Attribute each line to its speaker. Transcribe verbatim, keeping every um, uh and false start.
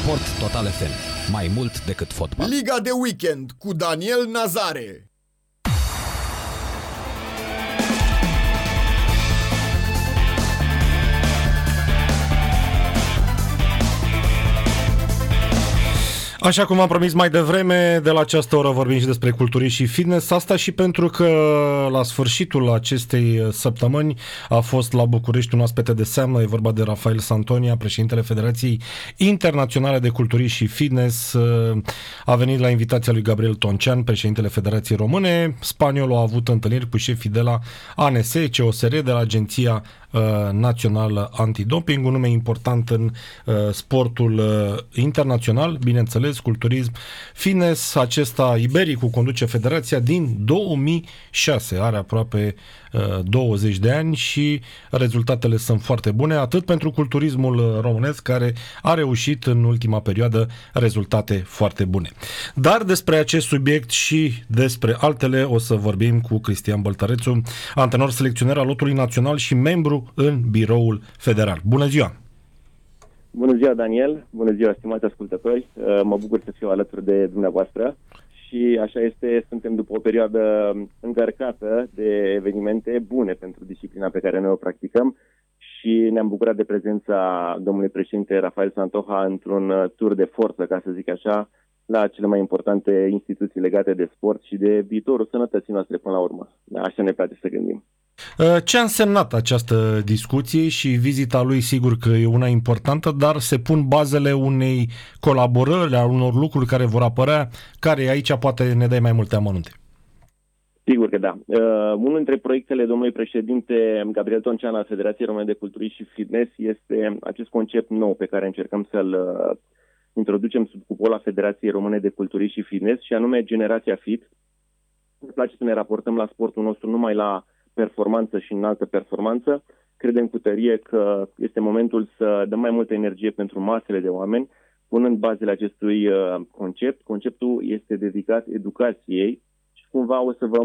Speaker 1: Sport Total F M. Mai mult decât fotbal.
Speaker 2: Liga de weekend cu Daniel Nazare.
Speaker 3: Așa cum am promis mai devreme, de la această oră vorbim și despre culturism și fitness. Asta și pentru că la sfârșitul acestei săptămâni a fost la București un oaspete de seamă. E vorba de Rafael Santonia, președintele Federației Internaționale de Culturism și Fitness. A venit la invitația lui Gabriel Toncean, președintele Federației Române. Spaniolul a avut întâlniri cu șefii de la A N S, C O S R, de la Agenția Națională Antidoping, un nume important în uh, sportul uh, internațional, bineînțeles, culturism, fitness. Acesta, ibericul, conduce federația din două mii șase, are aproape uh, douăzeci de ani și rezultatele sunt foarte bune, atât pentru culturismul românesc, care a reușit în ultima perioadă rezultate foarte bune. Dar despre acest subiect și despre altele o să vorbim cu Cristian Băltărețu, antrenor selecționer al lotului național și membru în biroul federal. Bună ziua!
Speaker 4: Bună ziua, Daniel! Bună ziua, stimați ascultători! Mă bucur să fiu alături de dumneavoastră și așa este, suntem după o perioadă încărcată de evenimente bune pentru disciplina pe care noi o practicăm și ne-am bucurat de prezența domnului președinte Rafael Santoja într-un tur de forță, ca să zic așa, la cele mai importante instituții legate de sport și de viitorul sănătății noastre până la urmă. Așa ne place să gândim.
Speaker 3: Ce a însemnat această discuție și vizita lui, sigur că e una importantă, dar se pun bazele unei colaborări, a unor lucruri care vor apărea, care aici poate ne dai mai multe amănunte.
Speaker 4: Sigur că da. Uh, unul dintre proiectele domnului președinte Gabriel Toncean al Federației Române de Culturism și Fitness este acest concept nou pe care încercăm să-l uh, introducem sub cupola Federației Române de Culturism și Fitness, și anume Generația Fit. Ne place să ne raportăm la sportul nostru numai la performanță și înaltă performanță. Credem cu tărie că este momentul să dăm mai multă energie pentru masele de oameni, punând bazele acestui uh, concept. Conceptul este dedicat educației și cumva o să vă